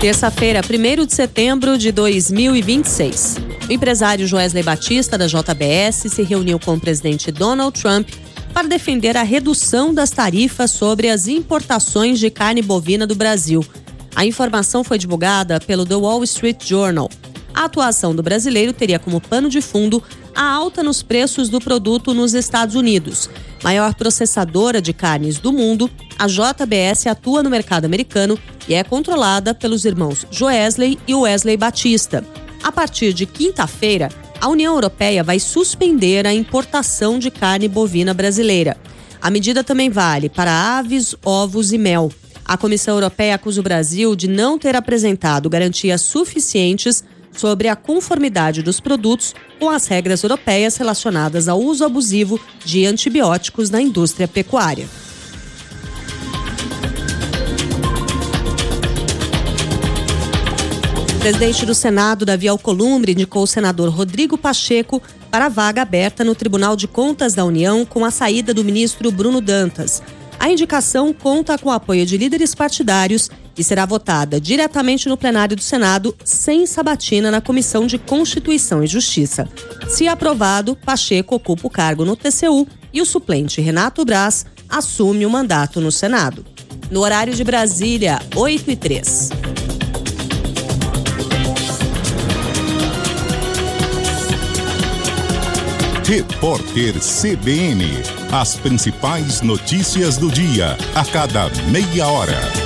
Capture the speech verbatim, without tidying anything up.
Terça-feira, primeiro de setembro de dois mil e vinte e seis. O empresário Joesley Batista, da J B S, se reuniu com o presidente Donald Trump para defender a redução das tarifas sobre as importações de carne bovina do Brasil. A informação foi divulgada pelo The Wall Street Journal. A atuação do brasileiro teria como pano de fundo a alta nos preços do produto nos Estados Unidos. Maior processadora de carnes do mundo, a J B S atua no mercado americano e é controlada pelos irmãos Joesley e Wesley Batista. A partir de quinta-feira, a União Europeia vai suspender a importação de carne bovina brasileira. A medida também vale para aves, ovos e mel. A Comissão Europeia acusa o Brasil de não ter apresentado garantias suficientes sobre a conformidade dos produtos com as regras europeias relacionadas ao uso abusivo de antibióticos na indústria pecuária. O presidente do Senado, Davi Alcolumbre, indicou o senador Rodrigo Pacheco para a vaga aberta no Tribunal de Contas da União com a saída do ministro Bruno Dantas. A indicação conta com o apoio de líderes partidários e será votada diretamente no plenário do Senado, sem sabatina na Comissão de Constituição e Justiça. Se aprovado, Pacheco ocupa o cargo no T C U e o suplente Renato Braz assume o mandato no Senado. No horário de Brasília, oito e três. Repórter C B N. As principais notícias do dia, a cada meia hora.